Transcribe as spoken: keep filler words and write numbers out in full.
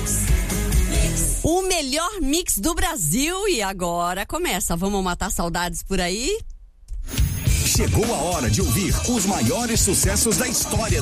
O melhor mix do Brasil e agora começa. Vamos matar saudades por aí? Chegou a hora de ouvir os maiores sucessos da história